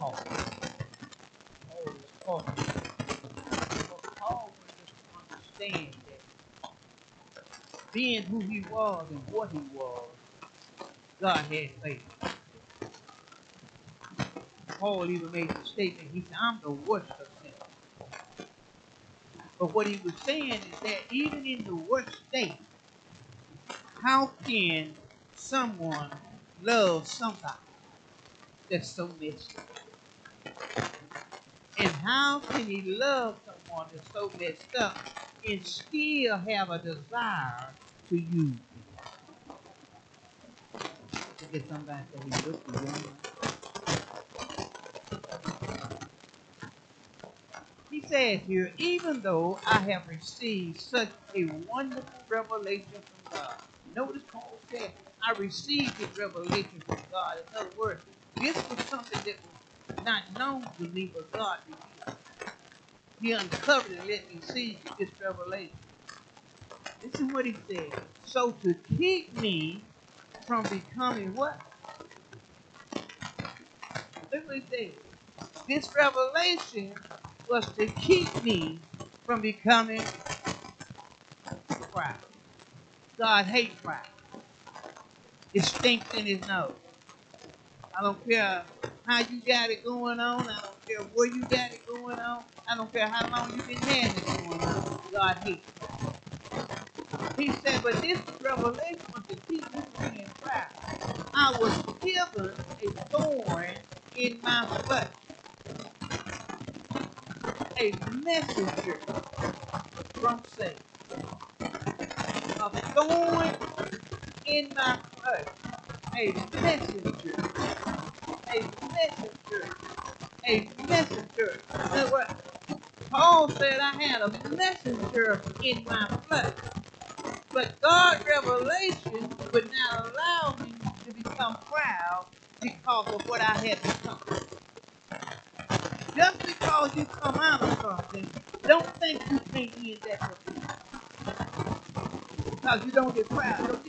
Paul. Paul was talking. But Paul wanted us to understand that being who he was and what he was, God had faith. Paul even made the statement, he said, I'm the worst of sinners. But what he was saying is that even in the worst state, how can someone love somebody that's so messed up? And how can he love someone that's so messed up and still have a desire to use it? To get somebody that he looks for young. He says here, even though I have received such a wonderful revelation from God. Notice Paul said, I received this revelation from God. In other words, this was something that was not known to me, but God revealed. He uncovered and let me see this revelation. Listen what he said. So to keep me from becoming what? Look what he said. This revelation was to keep me from becoming proud. God hates pride. It stinks in his nose. I don't care how you got it going on. I don't care where you got it going on. I don't care how long you've been having it going on. God hates pride. He said, but this revelation was to keep me from being proud. I was given a thorn in my flesh. A messenger from Satan. A thorn in my flesh. A messenger. A messenger. A messenger. That's what Paul said, I had a messenger in my flesh. But God's revelation would not allow me to become proud because of what I had become. Just because you come out of something, don't think you can't end that with you. Because you don't get proud.